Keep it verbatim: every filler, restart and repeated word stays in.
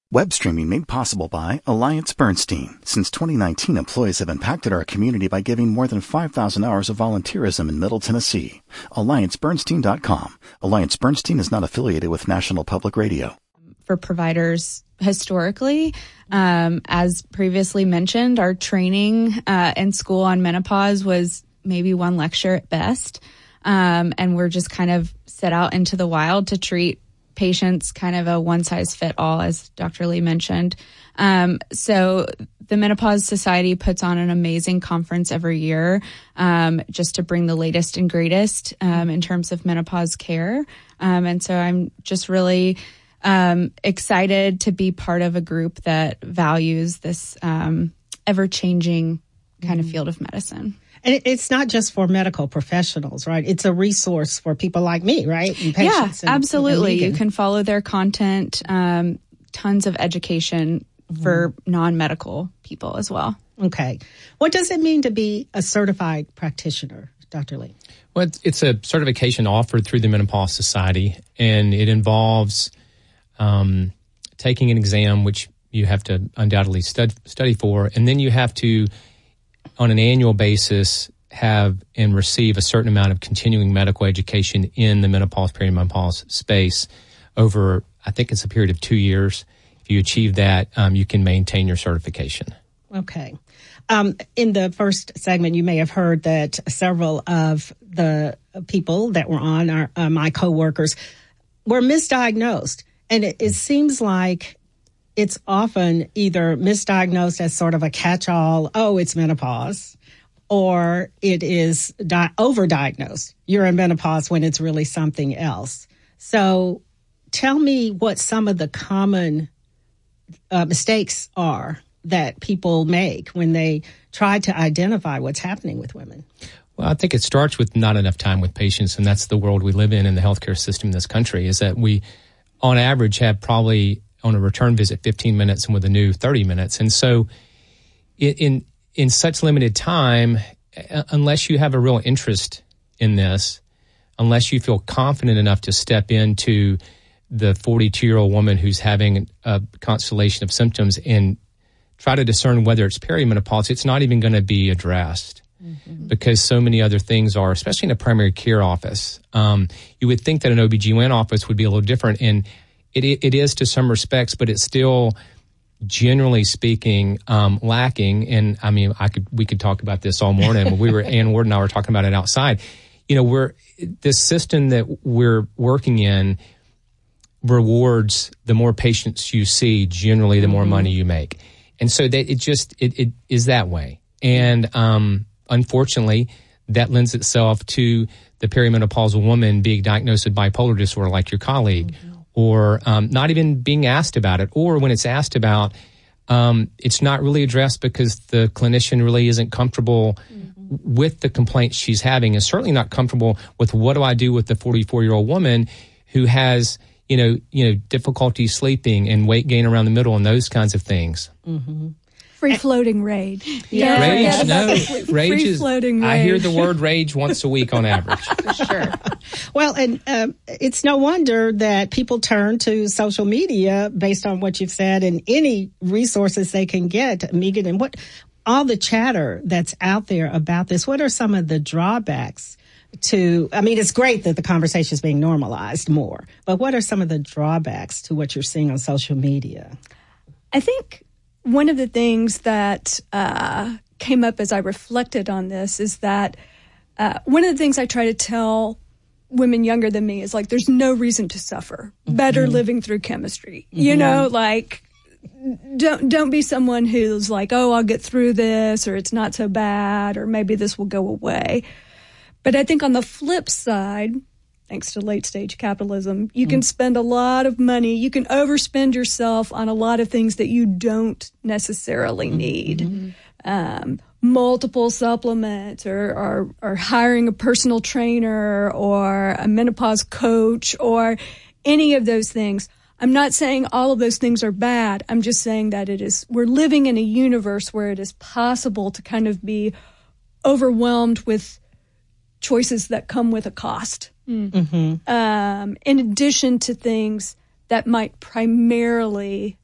Web streaming made possible by Alliance Bernstein. Since twenty nineteen, employees have impacted our community by giving more than five thousand hours of volunteerism in Middle Tennessee. Alliance Bernstein dot com. Alliance Bernstein is not affiliated with National Public Radio. For providers historically, um, as previously mentioned, our training uh, in school on menopause was maybe one lecture at best. Um, and we're just kind of set out into the wild to treat patients kind of a one-size-fit-all, as Doctor Lee mentioned. Um, so the Menopause Society puts on an amazing conference every year um, just to bring the latest and greatest um, in terms of menopause care. Um, and so I'm just really um, excited to be part of a group that values this um, ever-changing kind of field of medicine. And it's not just for medical professionals, right? It's a resource for people like me, right? And patients. Yeah, and, absolutely. and you can follow their content, um, tons of education mm-hmm. for non-medical people as well. Okay. What does it mean to be a certified practitioner, Doctor Lee? Well, it's, it's a certification offered through the Menopause Society, and it involves um, taking an exam, which you have to undoubtedly stud, study for, and then you have to, on an annual basis, have and receive a certain amount of continuing medical education in the menopause, perimenopause space over, I think it's a period of two years. If you achieve that, um, you can maintain your certification. Okay. Um, in the first segment, you may have heard that several of the people that were on, our, uh, my coworkers, were misdiagnosed. And it, it seems like it's often either misdiagnosed as sort of a catch-all, oh, it's menopause, or it is di- overdiagnosed. You're in menopause when it's really something else. So tell me what some of the common uh, mistakes are that people make when they try to identify what's happening with women. Well, I think it starts with not enough time with patients, and that's the world we live in in the healthcare system in this country, is that we, on average, have probably on a return visit fifteen minutes and with a new thirty minutes. And so in in such limited time, unless you have a real interest in this, unless you feel confident enough to step into the forty-two-year-old woman who's having a constellation of symptoms and try to discern whether it's perimenopause, it's not even going to be addressed mm-hmm. because so many other things are, especially in a primary care office. Um, you would think that an O B G Y N office would be a little different, and It, it is to some respects, but it's still, generally speaking, um, lacking. And I mean, I could we could talk about this all morning. we were Ann Ward and I were talking about it outside. You know, we're this system that we're working in rewards the more patients you see. Generally, the more mm-hmm. money you make, and so that it just it, it is that way. And um, unfortunately, that lends itself to the perimenopausal woman being diagnosed with bipolar disorder, like your colleague. Mm-hmm. Or um, not even being asked about it, or when it's asked about, um, it's not really addressed because the clinician really isn't comfortable mm-hmm. with the complaints she's having, and certainly not comfortable with what do I do with the forty-four-year-old woman who has, you know, you know, difficulty sleeping and weight gain around the middle and those kinds of things. Mm-hmm. Free-floating rage. Yeah. Rage, no. Rage is, Free-floating rage. I hear the word rage once a week on average. For sure. Well, and um, it's no wonder that people turn to social media based on what you've said and any resources they can get, Megan. And what all the chatter that's out there about this, what are some of the drawbacks to, I mean, it's great that the conversation is being normalized more, but what are some of the drawbacks to what you're seeing on social media? I think one of the things that uh, came up as I reflected on this is that uh, one of the things I try to tell women younger than me is like, there's no reason to suffer. Mm-hmm. Better living through chemistry. Mm-hmm. You know, like, don't don't be someone who's like, oh, I'll get through this, or it's not so bad, or maybe this will go away. But I think on the flip side, thanks to late-stage capitalism, you can spend a lot of money. You can overspend yourself on a lot of things that you don't necessarily need. Mm-hmm. Um, multiple supplements or, or, or hiring a personal trainer or a menopause coach or any of those things. I'm not saying all of those things are bad. I'm just saying that it is, we're living in a universe where it is possible to kind of be overwhelmed with choices that come with a cost. Mm-hmm. Um, in addition to things that might primarily